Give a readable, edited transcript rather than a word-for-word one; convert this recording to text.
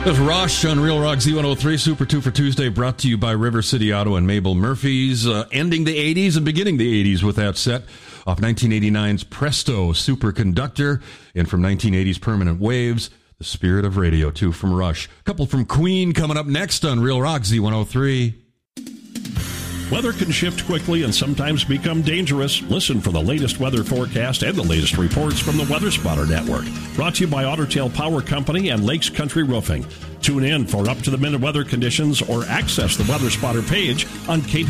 There's Rush on Real Rock Z103, Super 2 for Tuesday, brought to you by River City Auto and Mabel Murphy's. Ending the 80s and beginning the 80s with that set off 1989's Presto Superconductor, and from 1980's Permanent Waves, The Spirit of Radio, too, from Rush. A couple from Queen coming up next on Real Rock Z103. Weather can shift quickly and sometimes become dangerous. Listen for the latest weather forecast and the latest reports from the Weather Spotter Network. Brought to you by Otter Tail Power Company and Lakes Country Roofing. Tune in for up-to-the-minute weather conditions or access the Weather Spotter page on